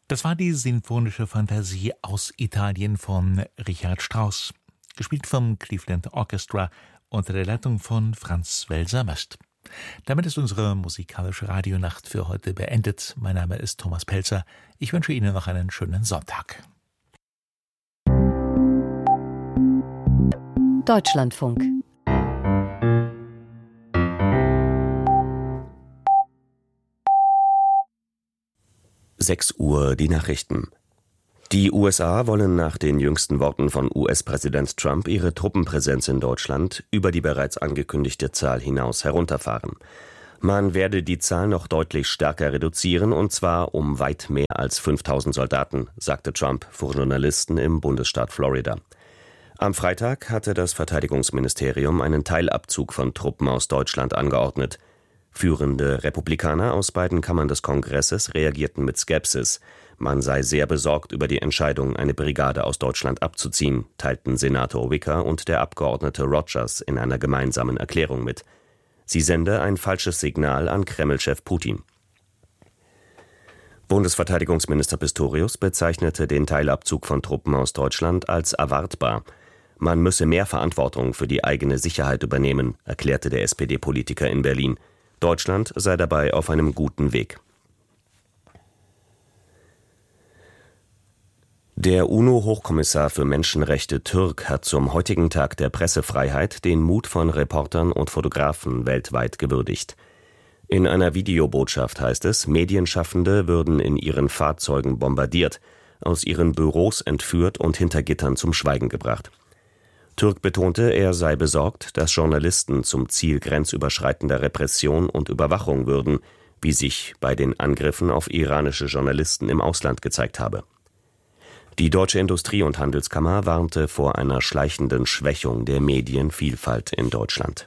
Das war die Sinfonische Fantasie aus Italien von Richard Strauss, gespielt vom Cleveland Orchestra unter der Leitung von Franz Welser-Möst. Damit ist unsere musikalische Radionacht für heute beendet. Mein Name ist Thomas Pelzer. Ich wünsche Ihnen noch einen schönen Sonntag. Deutschlandfunk. Uhr die Nachrichten. Die USA wollen nach den jüngsten Worten von US-Präsident Trump ihre Truppenpräsenz in Deutschland über die bereits angekündigte Zahl hinaus herunterfahren. Man werde die Zahl noch deutlich stärker reduzieren, und zwar um weit mehr als 5.000 Soldaten, sagte Trump vor Journalisten im Bundesstaat Florida. Am Freitag hatte das Verteidigungsministerium einen Teilabzug von Truppen aus Deutschland angeordnet. Führende Republikaner aus beiden Kammern des Kongresses reagierten mit Skepsis. Man sei sehr besorgt über die Entscheidung, eine Brigade aus Deutschland abzuziehen, teilten Senator Wicker und der Abgeordnete Rogers in einer gemeinsamen Erklärung mit. Sie sende ein falsches Signal an Kreml-Chef Putin. Bundesverteidigungsminister Pistorius bezeichnete den Teilabzug von Truppen aus Deutschland als erwartbar. Man müsse mehr Verantwortung für die eigene Sicherheit übernehmen, erklärte der SPD-Politiker in Berlin. Deutschland sei dabei auf einem guten Weg. Der UNO-Hochkommissar für Menschenrechte Türk hat zum heutigen Tag der Pressefreiheit den Mut von Reportern und Fotografen weltweit gewürdigt. In einer Videobotschaft heißt es, Medienschaffende würden in ihren Fahrzeugen bombardiert, aus ihren Büros entführt und hinter Gittern zum Schweigen gebracht. Türk betonte, er sei besorgt, dass Journalisten zum Ziel grenzüberschreitender Repression und Überwachung würden, wie sich bei den Angriffen auf iranische Journalisten im Ausland gezeigt habe. Die Deutsche Industrie- und Handelskammer warnte vor einer schleichenden Schwächung der Medienvielfalt in Deutschland.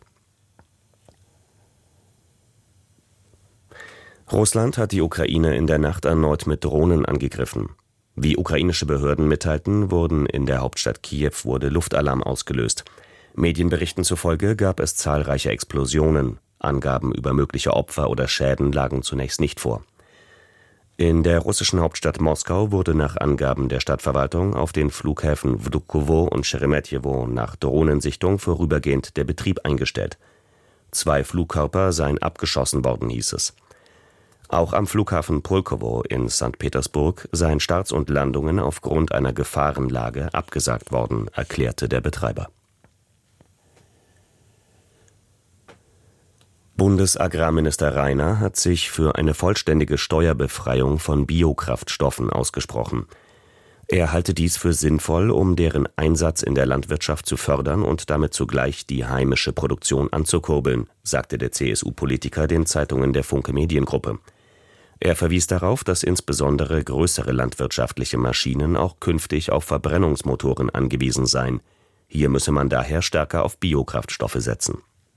Russland hat die Ukraine in der Nacht erneut mit Drohnen angegriffen. Wie ukrainische Behörden mitteilten, in der Hauptstadt Kiew wurde Luftalarm ausgelöst. Medienberichten zufolge gab es zahlreiche Explosionen. Angaben über mögliche Opfer oder Schäden lagen zunächst nicht vor. In der russischen Hauptstadt Moskau wurde nach Angaben der Stadtverwaltung auf den Flughäfen Vnukovo und Scheremetjewo nach Drohnensichtung vorübergehend der Betrieb eingestellt. 2 Flugkörper seien abgeschossen worden, hieß es. Auch am Flughafen Pulkowo in St. Petersburg seien Starts und Landungen aufgrund einer Gefahrenlage abgesagt worden, erklärte der Betreiber. Bundesagrarminister Rainer hat sich für eine vollständige Steuerbefreiung von Biokraftstoffen ausgesprochen. Er halte dies für sinnvoll, um deren Einsatz in der Landwirtschaft zu fördern und damit zugleich die heimische Produktion anzukurbeln, sagte der CSU-Politiker den Zeitungen der Funke Mediengruppe. Er verwies darauf, dass insbesondere größere landwirtschaftliche Maschinen auch künftig auf Verbrennungsmotoren angewiesen seien. Hier müsse man daher stärker auf Biokraftstoffe setzen.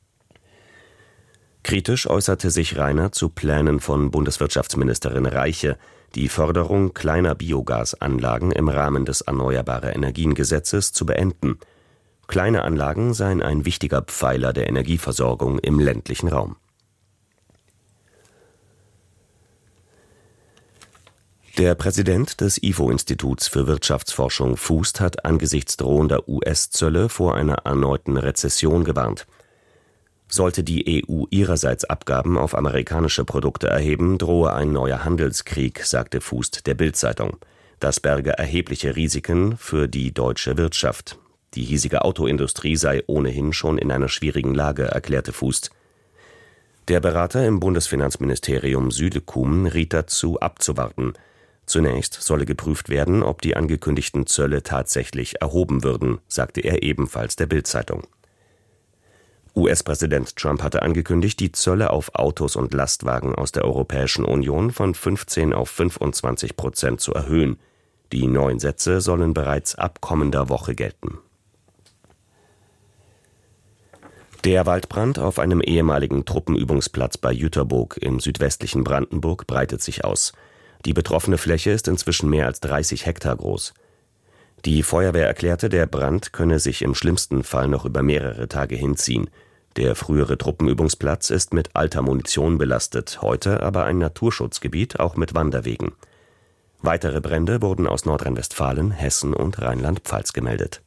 Kritisch äußerte sich Rainer zu Plänen von Bundeswirtschaftsministerin Reiche, die Förderung kleiner Biogasanlagen im Rahmen des Erneuerbare-Energien-Gesetzes zu beenden. Kleine Anlagen seien ein wichtiger Pfeiler der Energieversorgung im ländlichen Raum. Der Präsident des IFO-Instituts für Wirtschaftsforschung Fußt hat angesichts drohender US-Zölle vor einer erneuten Rezession gewarnt. Sollte die EU ihrerseits Abgaben auf amerikanische Produkte erheben, drohe ein neuer Handelskrieg, sagte Fußt der Bild-Zeitung. Das berge erhebliche Risiken für die deutsche Wirtschaft. Die hiesige Autoindustrie sei ohnehin schon in einer schwierigen Lage, erklärte Fußt. Der Berater im Bundesfinanzministerium Südekum riet dazu, abzuwarten. Zunächst solle geprüft werden, ob die angekündigten Zölle tatsächlich erhoben würden, sagte er ebenfalls der Bild-Zeitung. US-Präsident Trump hatte angekündigt, die Zölle auf Autos und Lastwagen aus der Europäischen Union von 15 auf 25% zu erhöhen. Die neuen Sätze sollen bereits ab kommender Woche gelten. Der Waldbrand auf einem ehemaligen Truppenübungsplatz bei Jüterboog im südwestlichen Brandenburg breitet sich aus. Die betroffene Fläche ist inzwischen mehr als 30 Hektar groß. Die Feuerwehr erklärte, der Brand könne sich im schlimmsten Fall noch über mehrere Tage hinziehen. Der frühere Truppenübungsplatz ist mit alter Munition belastet, heute aber ein Naturschutzgebiet, auch mit Wanderwegen. Weitere Brände wurden aus Nordrhein-Westfalen, Hessen und Rheinland-Pfalz gemeldet.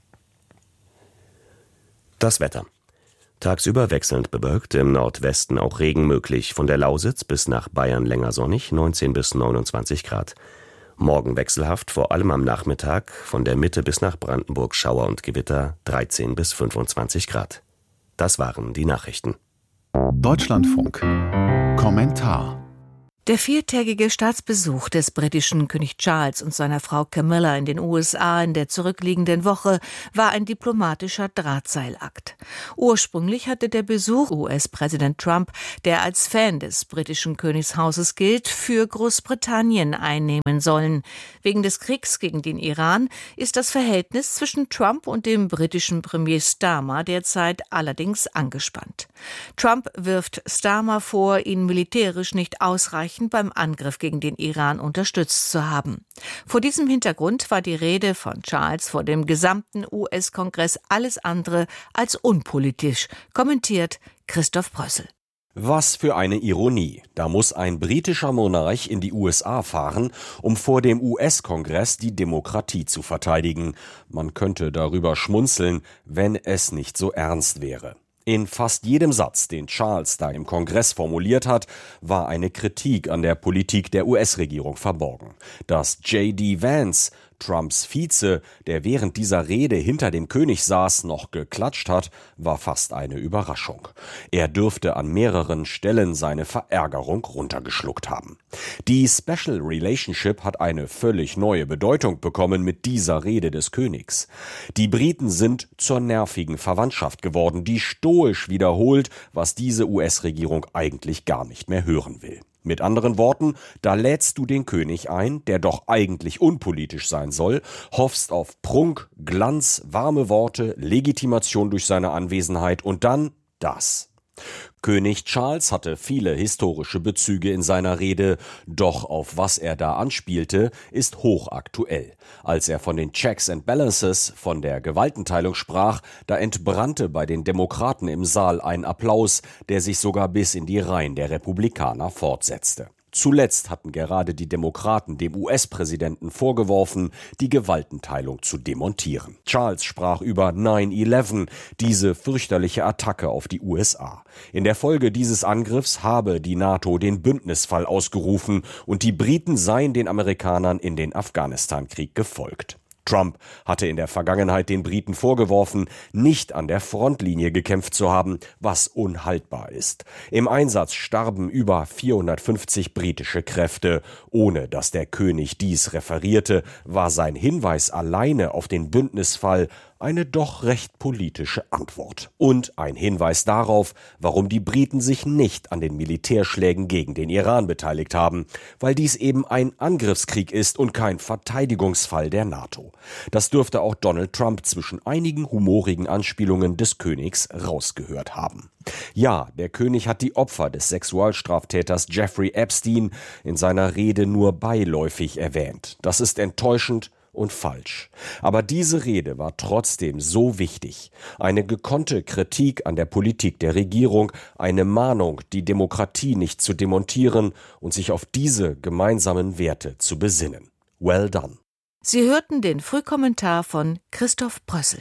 Das Wetter. Tagsüber wechselnd bewölkt, im Nordwesten auch Regen möglich, von der Lausitz bis nach Bayern länger sonnig, 19 bis 29 Grad. Morgen wechselhaft, vor allem am Nachmittag, von der Mitte bis nach Brandenburg Schauer und Gewitter, 13 bis 25 Grad. Das waren die Nachrichten. Deutschlandfunk. Kommentar. Der viertägige Staatsbesuch des britischen König Charles und seiner Frau Camilla in den USA in der zurückliegenden Woche war ein diplomatischer Drahtseilakt. Ursprünglich hatte der Besuch US-Präsident Trump, der als Fan des britischen Königshauses gilt, für Großbritannien einnehmen sollen. Wegen des Kriegs gegen den Iran ist das Verhältnis zwischen Trump und dem britischen Premier Starmer derzeit allerdings angespannt. Trump wirft Starmer vor, ihn militärisch nicht ausreichend beim Angriff gegen den Iran unterstützt zu haben. Vor diesem Hintergrund war die Rede von Charles vor dem gesamten US-Kongress alles andere als unpolitisch, kommentiert Christoph Prössel. Was für eine Ironie. Da muss ein britischer Monarch in die USA fahren, um vor dem US-Kongress die Demokratie zu verteidigen. Man könnte darüber schmunzeln, wenn es nicht so ernst wäre. In fast jedem Satz, den Charles da im Kongress formuliert hat, war eine Kritik an der Politik der US-Regierung verborgen. Dass J.D. Vance, Trumps Vize, der während dieser Rede hinter dem König saß, noch geklatscht hat, war fast eine Überraschung. Er dürfte an mehreren Stellen seine Verärgerung runtergeschluckt haben. Die Special Relationship hat eine völlig neue Bedeutung bekommen mit dieser Rede des Königs. Die Briten sind zur nervigen Verwandtschaft geworden, die stoisch wiederholt, was diese US-Regierung eigentlich gar nicht mehr hören will. Mit anderen Worten, da lädst du den König ein, der doch eigentlich unpolitisch sein soll, hoffst auf Prunk, Glanz, warme Worte, Legitimation durch seine Anwesenheit und dann das. König Charles hatte viele historische Bezüge in seiner Rede, doch auf was er da anspielte, ist hochaktuell. Als er von den Checks and Balances, von der Gewaltenteilung sprach, da entbrannte bei den Demokraten im Saal ein Applaus, der sich sogar bis in die Reihen der Republikaner fortsetzte. Zuletzt hatten gerade die Demokraten dem US-Präsidenten vorgeworfen, die Gewaltenteilung zu demontieren. Charles sprach über 9/11, diese fürchterliche Attacke auf die USA. In der Folge dieses Angriffs habe die NATO den Bündnisfall ausgerufen und die Briten seien den Amerikanern in den Afghanistan-Krieg gefolgt. Trump hatte in der Vergangenheit den Briten vorgeworfen, nicht an der Frontlinie gekämpft zu haben, was unhaltbar ist. Im Einsatz starben über 450 britische Kräfte. Ohne dass der König dies referierte, war sein Hinweis alleine auf den Bündnisfall eine doch recht politische Antwort. Und ein Hinweis darauf, warum die Briten sich nicht an den Militärschlägen gegen den Iran beteiligt haben, weil dies eben ein Angriffskrieg ist und kein Verteidigungsfall der NATO. Das dürfte auch Donald Trump zwischen einigen humorigen Anspielungen des Königs rausgehört haben. Ja, der König hat die Opfer des Sexualstraftäters Jeffrey Epstein in seiner Rede nur beiläufig erwähnt. Das ist enttäuschend und falsch. Aber diese Rede war trotzdem so wichtig. Eine gekonnte Kritik an der Politik der Regierung, eine Mahnung, die Demokratie nicht zu demontieren und sich auf diese gemeinsamen Werte zu besinnen. Well done. Sie hörten den Frühkommentar von Christoph Prössel.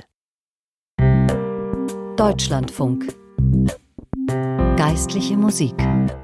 Deutschlandfunk. Geistliche Musik.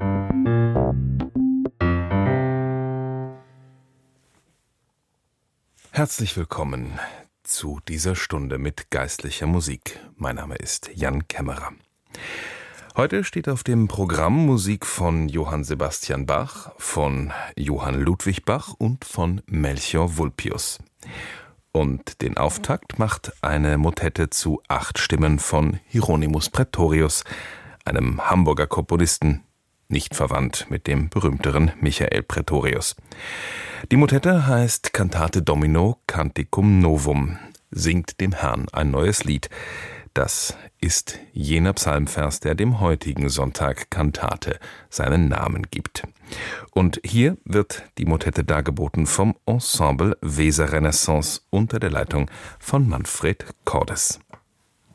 Herzlich willkommen zu dieser Stunde mit geistlicher Musik. Mein Name ist Jan Kämmerer. Heute steht auf dem Programm Musik von Johann Sebastian Bach, von Johann Ludwig Bach und von Melchior Vulpius. Und den Auftakt macht eine Motette zu 8 Stimmen von Hieronymus Praetorius, einem Hamburger Komponisten, nicht verwandt mit dem berühmteren Michael Praetorius. Die Motette heißt Cantate Domino Canticum Novum, singt dem Herrn ein neues Lied. Das ist jener Psalmvers, der dem heutigen Sonntag Kantate seinen Namen gibt. Und hier wird die Motette dargeboten vom Ensemble Weser Renaissance unter der Leitung von Manfred Cordes.